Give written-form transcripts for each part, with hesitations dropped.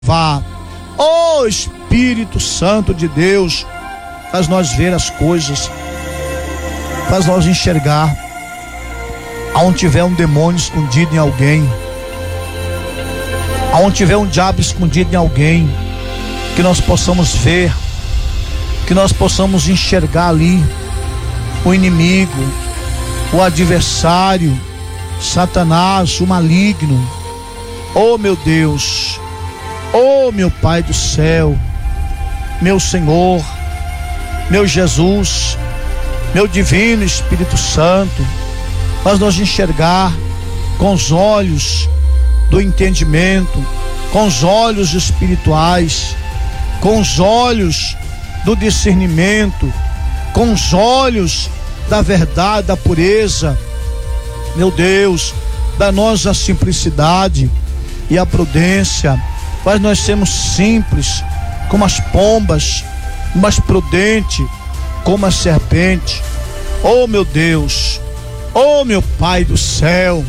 vá. Ó Espírito Santo de Deus, faz nós ver as coisas, faz nós enxergar aonde tiver um demônio escondido em alguém, aonde tiver um diabo escondido em alguém, que nós possamos ver, que nós possamos enxergar ali o inimigo, o adversário, Satanás, o maligno. Oh meu Deus, oh meu Pai do céu, meu Senhor, meu Jesus, meu divino Espírito Santo, faz nós enxergar com os olhos do entendimento, com os olhos espirituais, com os olhos do discernimento, com os olhos da verdade, da pureza, meu Deus, da nossa simplicidade e a prudência. Faz nós sermos simples como as pombas, mas prudente como a serpente. Oh meu Deus, oh meu Pai do céu,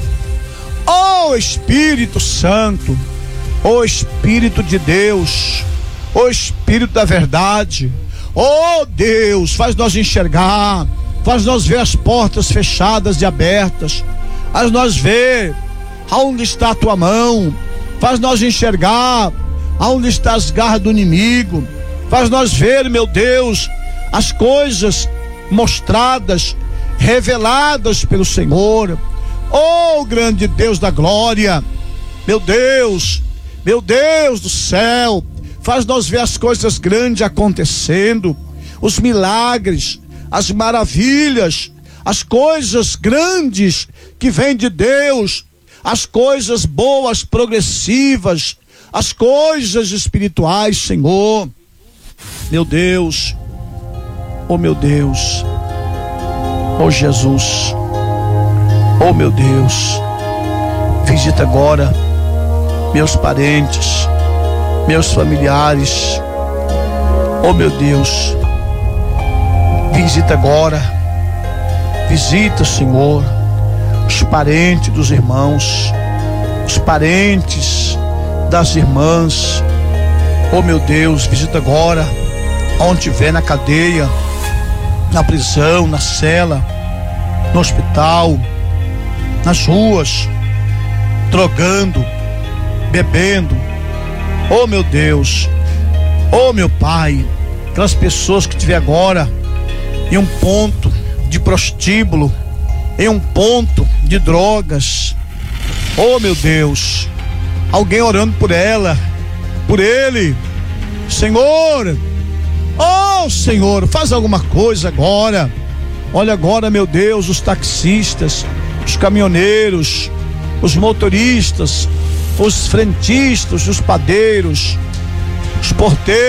oh Espírito Santo, oh Espírito de Deus, oh Espírito da verdade, oh Deus, faz nós enxergar, faz nós ver as portas fechadas e abertas, faz nós ver aonde está a tua mão, faz nós enxergar aonde está as garras do inimigo, faz nós ver, meu Deus, as coisas mostradas, reveladas pelo Senhor. Oh grande Deus da glória, meu Deus do céu, faz nós ver as coisas grandes acontecendo, os milagres, as maravilhas, as coisas grandes que vêm de Deus, as coisas boas, progressivas, as coisas espirituais, Senhor. Meu Deus, oh meu Deus, oh Jesus, oh meu Deus, visita agora meus parentes, meus familiares, oh meu Deus, visita agora, visita, Senhor, os parentes dos irmãos, os parentes das irmãs, oh meu Deus, visita agora, onde estiver na cadeia, na prisão, na cela, no hospital, nas ruas, drogando, bebendo, oh meu Deus, oh meu Pai, aquelas pessoas que estiver agora em um ponto de prostíbulo, em um ponto de drogas, oh meu Deus, alguém orando por ela, por ele, Senhor, oh Senhor, faz alguma coisa agora. Olha agora, meu Deus, os taxistas, os caminhoneiros, os motoristas, os frentistas, os padeiros, os porteiros,